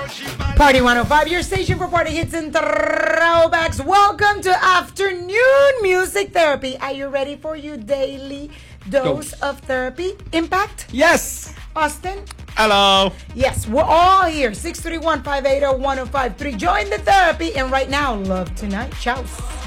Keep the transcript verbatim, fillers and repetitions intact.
Party one oh five, your station for party hits and throwbacks. Welcome to Afternoon Music Therapy. Are you ready for your daily dose Go. of therapy? Impact? Yes. Austin? Hello. Yes, we're all here. six three one, five eight zero, one zero five three. Join the therapy. And right now, love tonight. Ciao.